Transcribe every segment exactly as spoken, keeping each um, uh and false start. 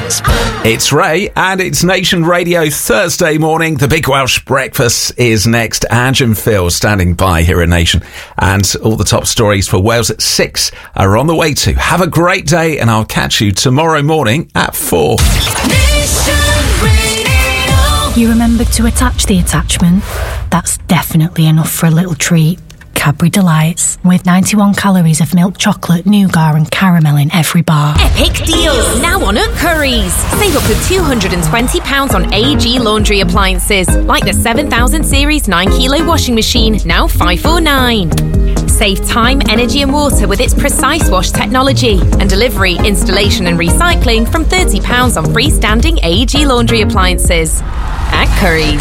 It's Ray, and it's Nation Radio Thursday morning. The Big Welsh Breakfast is next. Ange and Phil standing by here at Nation. And all the top stories for Wales at six are on the way too. Have a great day, and I'll catch you tomorrow morning at four. You remembered to attach the attachment? That's definitely enough for a little treat. Cadbury Delights, with ninety-one calories of milk chocolate, nougat and caramel in every bar. Epic deals now on at Currys. Save up to two hundred twenty pounds on A G laundry appliances, like the seven thousand series nine kilo washing machine, now five four nine. Save time, energy and water with its Precise Wash technology, and delivery, installation and recycling from thirty pounds on freestanding A G laundry appliances. At Currys.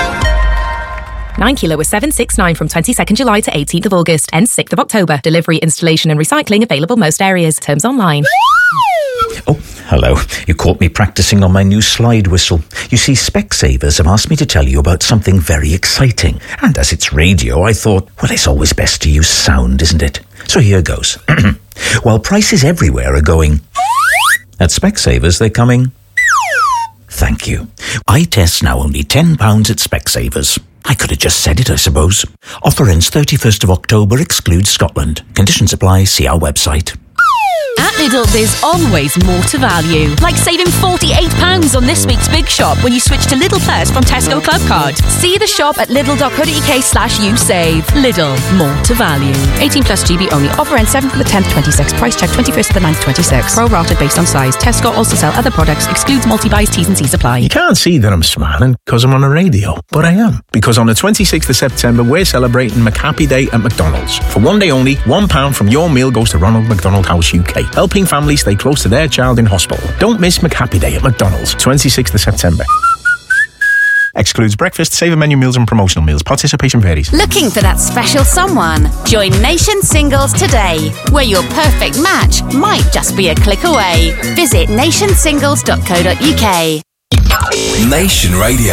nine kilo was seven six nine from twenty-second July to eighteenth of August. Ends sixth of October. Delivery, installation and recycling available most areas. Terms online. Oh, hello. You caught me practicing on my new slide whistle. You see, Specsavers have asked me to tell you about something very exciting. And as it's radio, I thought, well, it's always best to use sound, isn't it? So here goes. While prices everywhere are going, at Specsavers they're coming. Thank you. Eye tests now only ten pounds at Specsavers. I could have just said it, I suppose. Offer ends thirty-first of October, excludes Scotland. Conditions apply, see our website. At Lidl, there's always more to value. Like saving forty-eight pounds on this week's Big Shop when you switch to Lidl Plus from Tesco Club Card. See the shop at lidl.co.uk slash you save. Lidl, more to value. eighteen plus G B only. Offer ends seventh of the tenth, twenty-six. Price check twenty-first of the ninth, twenty-six. Pro rated based on size. Tesco also sell other products. Excludes multi-buys, T's and C's apply. You can't see that I'm smiling because I'm on a radio, but I am. Because on the twenty-sixth of September, we're celebrating McHappy Day at McDonald's. For one day only, one pound from your meal goes to Ronald McDonald House U K, helping families stay close to their child in hospital. Don't miss McHappy Day at McDonald's, twenty-sixth of September. Excludes breakfast, saver menu meals and promotional meals. Participation varies. Looking for that special someone? Join Nation Singles today, where your perfect match might just be a click away. Visit nation singles dot co dot uk. Nation Radio.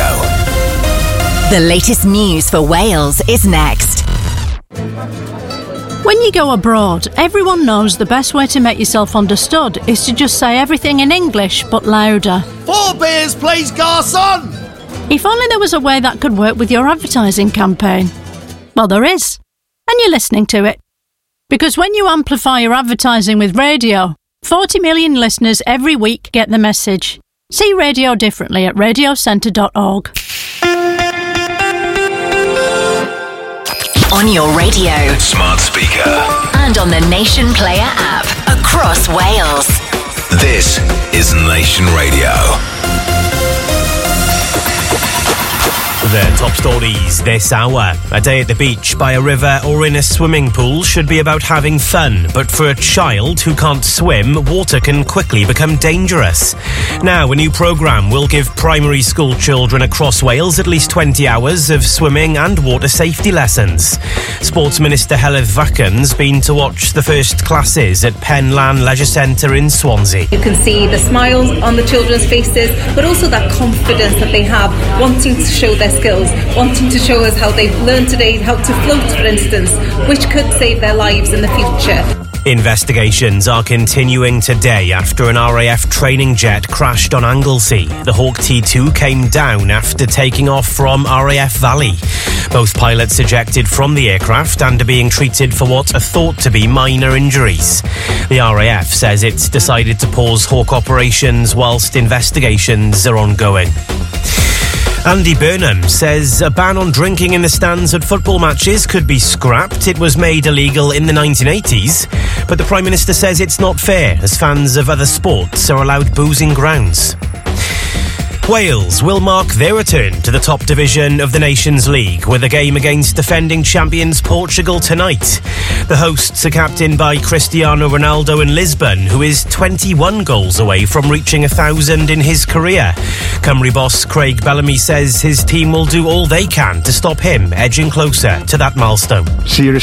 The latest news for Wales is next. When you go abroad, everyone knows the best way to make yourself understood is to just say everything in English, but louder. Four beers, please, garçon! If only there was a way that could work with your advertising campaign. Well, there is. And you're listening to it. Because when you amplify your advertising with radio, forty million listeners every week get the message. See radio differently at radio centre dot org. On your radio, smart speaker, and on the Nation Player app across Wales. This is Nation Radio. The top stories this hour. A day at the beach, by a river or in a swimming pool should be about having fun, but for a child who can't swim, water can quickly become dangerous. Now, a new programme will give primary school children across Wales at least twenty hours of swimming and water safety lessons. Sports Minister Heledd Vacan's been to watch the first classes at Penlan Leisure Centre in Swansea. You can see the smiles on the children's faces, but also that confidence that they have, wanting to show their skills, wanting to show us how they've learned today how to float, for instance, which could save their lives in the future. Investigations are continuing today after an R A F training jet crashed on Anglesey. The Hawk T two came down after taking off from R A F Valley. Both pilots ejected from the aircraft and are being treated for what are thought to be minor injuries. The R A F says it's decided to pause Hawk operations whilst investigations are ongoing. Andy Burnham says a ban on drinking in the stands at football matches could be scrapped. It was made illegal in the nineteen eighties, but the Prime Minister says it's not fair as fans of other sports are allowed boozing grounds. Wales will mark their return to the top division of the Nations League with a game against defending champions Portugal tonight. The hosts are captained by Cristiano Ronaldo in Lisbon, who is twenty-one goals away from reaching a thousand in his career. Cymru boss Craig Bellamy says his team will do all they can to stop him edging closer to that milestone. Serious